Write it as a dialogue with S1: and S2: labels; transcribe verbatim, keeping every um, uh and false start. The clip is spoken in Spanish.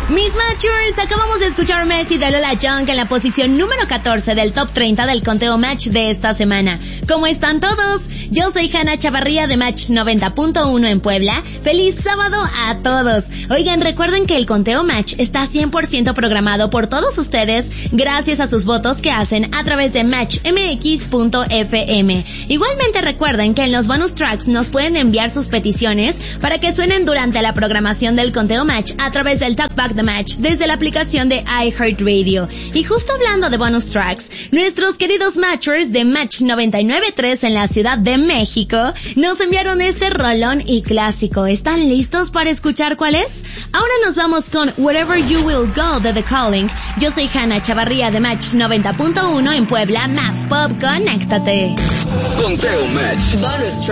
S1: Mis Matchers, acabamos de escuchar Messi de Lola Young en la posición número catorce del top treinta del conteo Match de esta semana. ¿Cómo están todos? Yo soy Hanna Chavarría de Match noventa punto uno en Puebla. ¡Feliz sábado a todos! Oigan, recuerden que el conteo Match está cien por ciento programado por todos ustedes gracias a sus votos que hacen a través de match m x punto f m. Igualmente recuerden que en los bonus tracks nos pueden enviar sus peticiones para que suenen durante la programación del conteo Match a través del Talkback The Match desde la aplicación de iHeartRadio. Y justo hablando de bonus tracks, nuestros queridos Matchers de Match noventa y nueve punto tres en la Ciudad de México nos enviaron este rolón y clásico. ¿Están listos para escuchar cuál es? Ahora nos vamos con Wherever You Will Go de The Calling. Yo soy Hanna Chavarría de Match noventa punto uno en Puebla. Más pop, conéctate.
S2: Conteo Match.
S3: Bonus track.